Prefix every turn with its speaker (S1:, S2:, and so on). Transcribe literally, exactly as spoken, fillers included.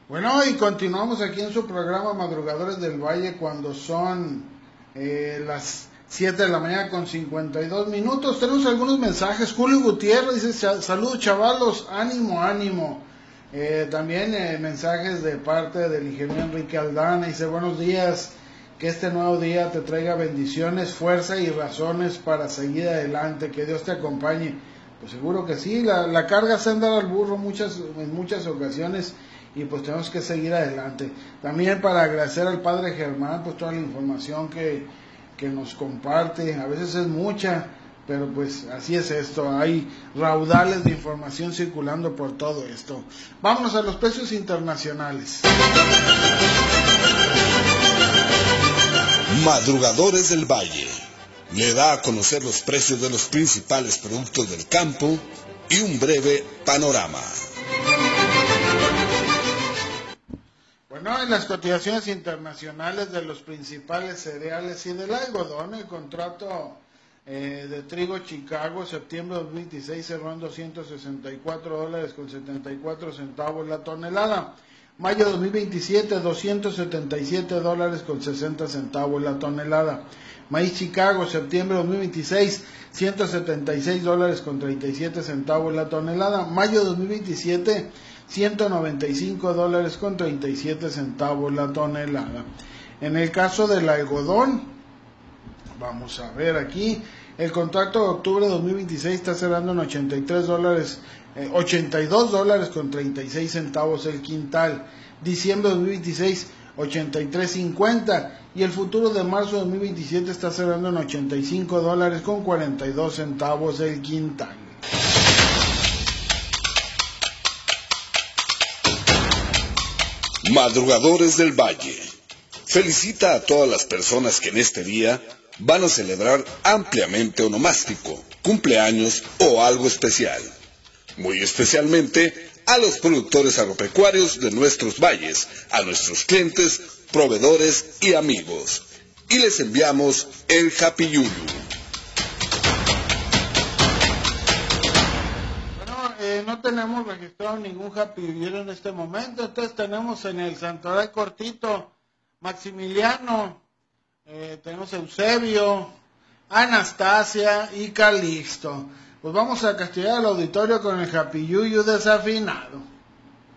S1: Bueno, y continuamos aquí en su programa Madrugadores del Valle cuando son eh, las siete de la mañana con cincuenta y dos minutos. Tenemos algunos mensajes. Julio Gutiérrez dice, saludos chavalos, ánimo, ánimo. Eh, también eh, mensajes de parte del ingeniero Enrique Aldana. Dice, buenos días, que este nuevo día te traiga bendiciones, fuerza y razones para seguir adelante. Que Dios te acompañe. Pues seguro que sí, la, la carga se anda al burro muchas, en muchas ocasiones. Y pues tenemos que seguir adelante. También para agradecer al padre Germán, pues toda la información que, que nos comparte. A veces es mucha, pero pues así es esto. Hay raudales de información circulando por todo esto. Vámonos a los precios internacionales.
S2: Madrugadores del Valle le da a conocer los precios de los principales productos del campo y un breve panorama.
S1: Bueno, en las cotizaciones internacionales de los principales cereales y del algodón, el contrato eh, de trigo Chicago, septiembre de dos mil veintiséis, cerró en doscientos sesenta y cuatro dólares con setenta y cuatro centavos la tonelada. Mayo dos mil veintisiete, doscientos setenta y siete dólares con sesenta centavos la tonelada. Maíz Chicago, septiembre de dos mil veintiséis, ciento setenta y seis dólares con treinta y siete centavos la tonelada. Mayo de dos mil veintisiete, ciento noventa y cinco dólares con treinta y siete centavos la tonelada. En el caso del algodón, vamos a ver aquí, el contrato de octubre de dos mil veintiséis está cerrando en ochenta y tres dólares, eh, ochenta y dos dólares con treinta y seis centavos el quintal. Diciembre de dos mil veintiséis, ochenta y tres cincuenta, y el futuro de marzo de dos mil veintisiete está cerrando en ochenta y cinco dólares con cuarenta y dos centavos el quintal.
S2: Madrugadores del Valle felicita a todas las personas que en este día van a celebrar ampliamente onomástico, cumpleaños o algo especial. Muy especialmente a los productores agropecuarios de nuestros valles, a nuestros clientes, proveedores y amigos. Y les enviamos el Happy Yuyu.
S1: No tenemos registrado ningún Happy Yuyu en este momento, entonces tenemos en el Santoral cortito Maximiliano, eh, tenemos Eusebio, Anastasia y Calixto. Pues vamos a castigar al auditorio con el Happy Yuyu desafinado.